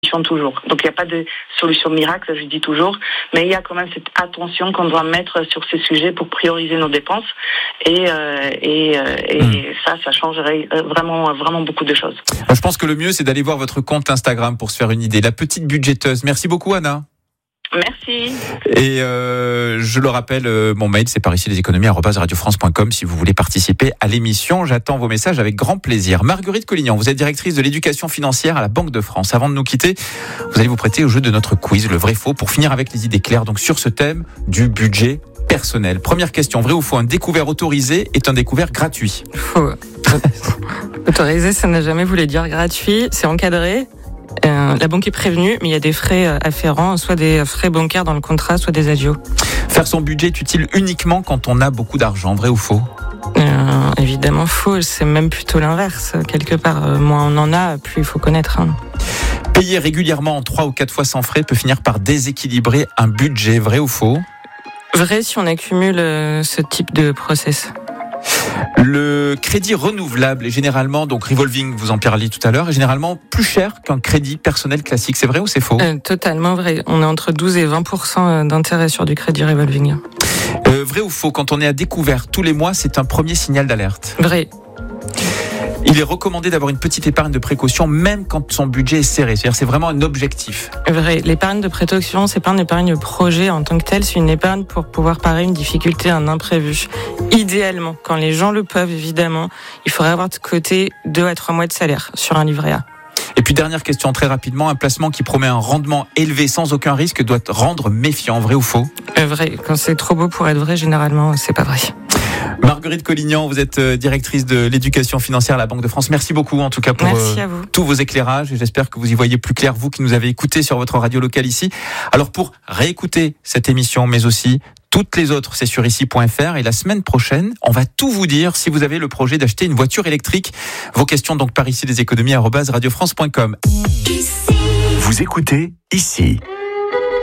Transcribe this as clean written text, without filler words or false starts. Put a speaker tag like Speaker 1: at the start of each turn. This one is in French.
Speaker 1: solution toujours. Donc il n'y a pas de solution miracle, je dis toujours, mais il y a quand même cette attention qu'on doit mettre sur ces sujets pour prioriser nos dépenses et ça changerait vraiment beaucoup de choses.
Speaker 2: Je pense que le mieux c'est d'aller voir votre compte Instagram pour se faire une idée. La petite budgéteuse. Merci beaucoup Anna.
Speaker 1: Merci.
Speaker 2: Et je le rappelle, mon mail c'est parisileséconomies@radiofrance.com si vous voulez participer à l'émission. J'attends vos messages avec grand plaisir. Marguerite Collignan, vous êtes directrice de l'éducation financière à la Banque de France. Avant de nous quitter, vous allez vous prêter au jeu de notre quiz, le vrai faux, pour finir avec les idées claires donc sur ce thème du budget personnel. Première question, vrai ou faux, un découvert autorisé est un découvert gratuit?
Speaker 3: Faux. Autorisé, ça n'a jamais voulu dire gratuit, c'est encadré. La banque est prévenue, mais il y a des frais afférents, soit des frais bancaires dans le contrat, soit des adios.
Speaker 2: Faire son budget est utile uniquement quand on a beaucoup d'argent, vrai ou faux?
Speaker 3: Évidemment faux, c'est même plutôt l'inverse. Quelque part, moins on en a, plus il faut connaître.
Speaker 2: Payer régulièrement en 3 ou 4 fois sans frais peut finir par déséquilibrer un budget, vrai ou faux?
Speaker 3: Vrai si on accumule ce type de process.
Speaker 2: Le crédit renouvelable est généralement, donc revolving, vous en parliez tout à l'heure, est généralement plus cher qu'un crédit personnel classique. C'est vrai ou c'est faux?
Speaker 3: Totalement vrai. On est entre 12 et 20% d'intérêt sur du crédit revolving.
Speaker 2: Vrai ou faux, quand on est à découvert tous les mois, c'est un premier signal d'alerte?
Speaker 3: Vrai.
Speaker 2: Il est recommandé d'avoir une petite épargne de précaution même quand son budget est serré. C'est-à-dire c'est vraiment un objectif.
Speaker 3: Vrai. L'épargne de précaution, c'est pas une épargne projet en tant que telle, c'est une épargne pour pouvoir parer une difficulté, un imprévu. Idéalement, quand les gens le peuvent, évidemment, il faudrait avoir de côté 2 à 3 mois de salaire sur un livret A.
Speaker 2: Et puis dernière question très rapidement, un placement qui promet un rendement élevé sans aucun risque doit rendre méfiant, vrai ou faux?
Speaker 3: Vrai. Quand c'est trop beau pour être vrai, généralement, c'est pas vrai.
Speaker 2: Marguerite Collignan, vous êtes directrice de l'éducation financière à la Banque de France. Merci beaucoup en tout cas pour tous vos éclairages et j'espère que vous y voyez plus clair, vous qui nous avez écoutés sur votre radio locale ici. Alors pour réécouter cette émission mais aussi toutes les autres, c'est sur ici.fr et la semaine prochaine, on va tout vous dire si vous avez le projet d'acheter une voiture électrique. Vos questions donc par ici les économies @radiofrance.com.
Speaker 4: Vous écoutez ici.